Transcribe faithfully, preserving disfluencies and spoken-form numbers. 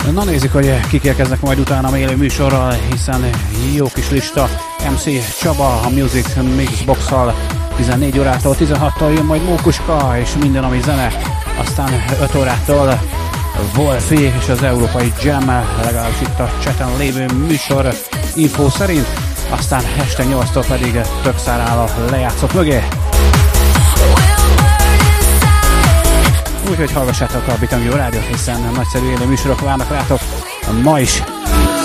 Na nézzük, hogy kik érkeznek majd utána a élő műsorral, hiszen jó kis lista. em cé Csaba a Music Mixbox-szal tizennégy órától tizenhattól jön majd Mókuska és minden, ami zene. Aztán öt órától Wolfi és az Európai Jam, legalábbis itt a chaten lévő műsor info szerint. Aztán este nyolctól pedig Tökszár áll a lejátszott mögé. Úgyhogy hallgassátok a Bitangjó Rádiót, hiszen nagyszerű élő műsorok várnak rátok ma is.